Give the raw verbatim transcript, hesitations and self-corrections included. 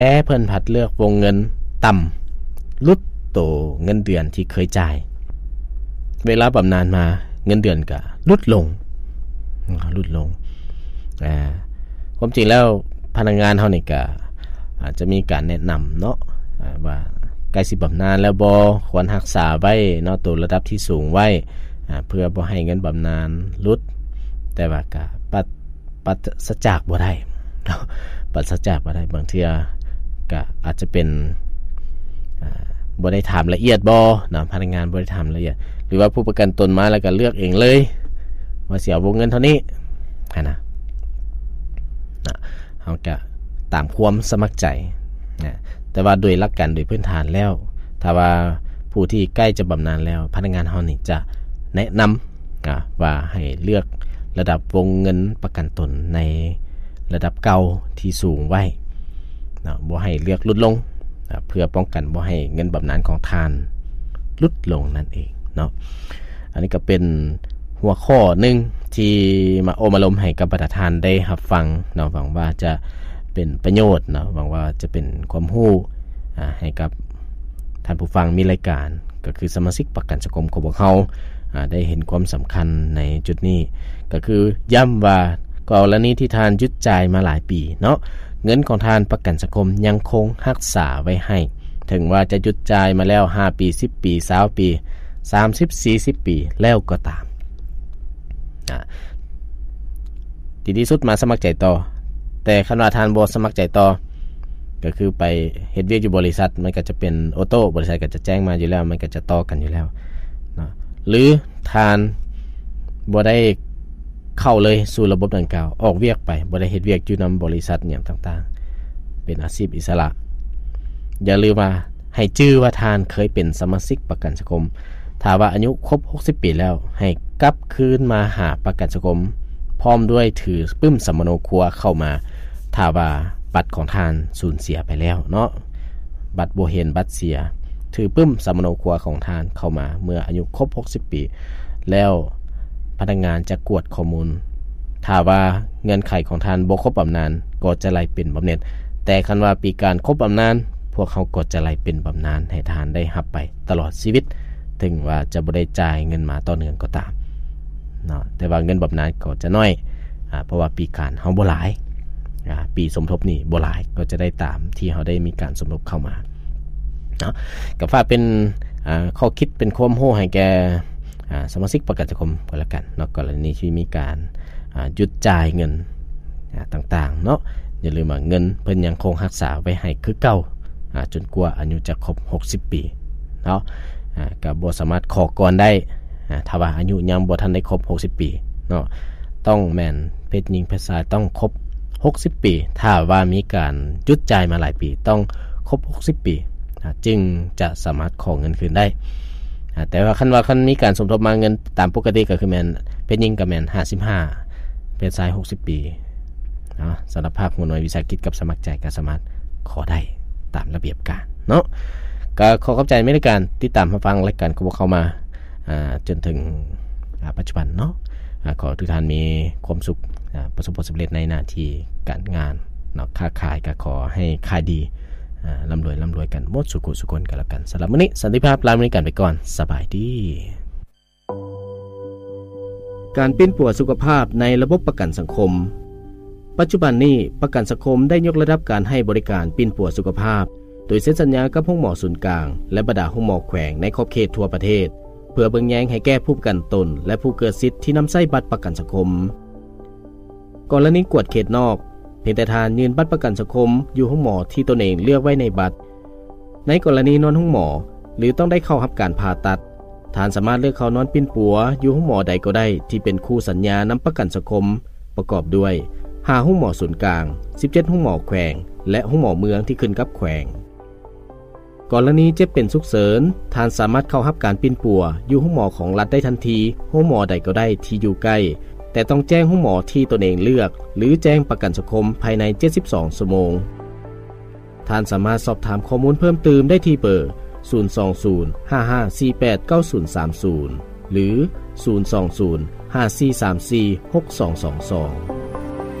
แอเพิ่นผัดเลือกวงเงินต่ำลุดโตเงินเดือนที่เคยจ่ายเวลาบำนาญมาเงินเดือนก็ลดลงลดลงอ่าความจริงแล้วพนักงานเฮานี่ก็อาจจะมีการแนะนำเนาะว่าใกล้สิบำนาญแล้วบ่ควรรักษาไว้เนาะตัวระดับที่สูงไว้เพื่อบ่ให้เงินบำนาญลดแต่ว่าก็ปัดปัดสะจากบ่ได้เนาะปัดสะจากบ่ได้บางเทื่อก็อาจจะเป็นอ่าบ่ได้ถามละเอียดบ่เนาะพนักงานบ่ได้ถามละเอียดหรือว่าผู้ประกันตนมาแล้วก็เลือกเองเลยว่าสิเอาวงเงินเท่านี้หั่นน่ะนะเฮาก็ตามความสมัครใจนะแต่ว่าโดยหลักการโดยพื้นฐานแล้วถ้าว่าผู้ที่ใกล้จะบำนาญแล้วพนักงานเฮานี่จะแนะนำอ่าว่าให้เลือกระดับวงเงินประกันตนในระดับเก่าที่สูงไว้นะบ่ให้เลือกลดลงนะเพื่อป้องกันบ่ให้เงินบำนาญของทานลดลงนั่นเองเนาะอันนี้ก็เป็นหัวข้อหนึ่งที่มาโอมาลมให้กับประธานได้รับฟังเนาะหวังว่าจะเป็นประโยชน์เนาะหวังว่าจะเป็นความรู้อ่าให้กับท่านผู้ฟังมีรายการก็คือสมาชิกประกันสังคมของพวกเราอ่าได้เห็นความสำคัญในจุดนี้ก็คือย้ำว่ากรณีที่ทานหยุดจ่ายมาหลายปีเนาะเงินของทานประกันสังคมยังคงรักษาไว้ให้ถึงว่าจะหยุดจ่ายมาแล้วห้าปีสิบปียี่สิบปีสามสิบ สี่สิบปีแล้วก็ตามอ่าดีที่สุดมาสมัครใจต่อแต่คันว่าทานบ่สมัครใจต่อก็คือไปเฮ็ดเวียกอยู่บริษัทมันก็จะเป็นออโต้บริษัทก็จะแจ้งมาอยู่แล้วมันก็จะต่อกันอยู่แล้วนะหรือทานบ่ได้เข้าเลยสู่ระบบดังกล่าวออกเวียกไปบ่ได้เฮ็ดเวียกอยู่นำบริษัทหยังต่างๆเป็นอาชีพอิสระอย่าลืมว่าให้ชื่อว่าทานเคยเป็นสมาชิกประกันสังคมถ้าว่าอายุครบหกสิบปีแล้วให้กลับคืนมาหาประกันสังคมพร้อมด้วยถือปึ้มสัมมโนครัวเข้ามาถ้าว่าบัตรของทานสูญเสียไปแล้วเนาะบัตรบ่เห็นบัตรเสียถือปึ้มสัมมโนครัวของทานเข้ามาเมื่ออายุครบหกสิบปีแล้วพนักงานจะกวดข้อมูลถ้าว่าเงื่อนไขของทานบ่ครบบำนาญก็จะไล่เป็นบำเหน็จแต่คันว่าปีการครบบำนาญพวกเขาก็จะไล่เป็นบำนาญให้ทานได้รับไปตลอดชีวิตถึงว่าจะบ่ได้จ่ายเงินมาต่อเนื่องก็ตามเนาะแต่ว่าเงินบำนาญก็จะน้อยอ่าเพราะว่าปีการเฮาบ่หลายอ่าปีสมทบนี่บ่หลายก็จะได้ตามที่เฮาได้มีการสมทบเข้ามาเนาะก็ฝากเป็นอ่าข้อคิดเป็นความรู้ให้แก่อ่าสมาชิกประกันสังคมก็แล้วกันเนาะกรณีที่มีการอ่าหยุดจ่ายเงินอ่าต่างๆเนาะอย่าลืมว่าเงินเพิ่นยังคงรักษาไว้ให้คือเก่าอ่าจนกว่าอายุจะครบหกสิบปีเนาะอ่าก็บ่สามารถขอก่อนได้อ่าถ้าว่าอายุยังบ่ทันได้ครบหกสิบปีเนาะต้องแม่นเพศหญิงเพศชายต้องครบหกสิบปีถ้าว่ามีการหยุดจ่ายมาหลายปีต้องครบหกสิบปีนะจึงจะสามารถขอเงินคืนได้แต่ว่าคันว่าคันมีการสมทบมาเงินตามปกติก็คือแม่นเพศหญิงก็แม่นห้าสิบห้าเพศชายหกสิบปีเนาะสำหรับภาคหัวหน่วยวิสาหกิจกับสมัครใจก็สามารถขอได้ตามระเบียบการเนาะก็ขอขอบใจในการติดตามรับฟังรายการของพวกเขามาจนถึงปัจจุบันเนาะขอทุกท่านมีความสุขประสบผลสำเร็จในหน้าที่การงานเนาะค้าขายก็ขอให้ขายดีร่ำรวยร่ำรวยกันหมดสุขสุขคนกันแล้วกันสำหรับมื้อนี้สันติภาพลามื้อนี้กันไปก่อนสบายดีการเป็นปัวสุขภาพในระบบประกันสังคมปัจจุบันนี้ประกันสังคมได้ยกระดับการให้บริการปิ้นปัวสุขภาพโดยเซ็นสัญญากับห้องหมอศูนย์กลางและบรรดาห้องหมอแขวงในขอบเขตทั่วประเทศเพื่อเบิ่งแยงให้แก้ผู้ประกันตนและผู้เกิดสิทธิ์ที่นำใช้บัตรประกันสังคมกรณีกวดเขตนอกเพียงแต่ทานยืนบัตรประกันสังคมอยู่ห้องหมอที่ตนเองเลือกไว้ในบัตรในกรณีนอนห้องหมอหรือต้องได้เข้ารับการผ่าตัดทานสามารถเลือกเข้านอนปิ้นปัวอยู่ห้องหมอใดก็ได้ที่เป็นคู่สัญญานำประกันสังคมประกอบด้วยห้าห้องหมอศูนย์กลางสิบเจ็ดห้องหมอแขวงและห้องหมอเมืองที่ขึ้นกับแขวงกรณีเจ็บเป็นฉุกเฉินทานสามารถเข้ารับการปิ้นปัวอยู่ห้องหมอของรัฐได้ทันทีห้องหมอใดก็ได้ที่อยู่ใกล้แต่ต้องแจ้งห้องหมอที่ตนเองเลือกหรือแจ้งประกันสังคมภายในเจ็ดสิบสองชั่วโมงท่านสามารถสอบถามข้อมูลเพิ่มเติมได้ที่เบอร์ศูนย์ สอง ศูนย์ ห้า ห้า สี่ แปด เก้า ศูนย์ สาม ศูนย์หรือศูนย์ สอง ศูนย์ ห้า สี่ สาม สี่ หก สอง สอง สอง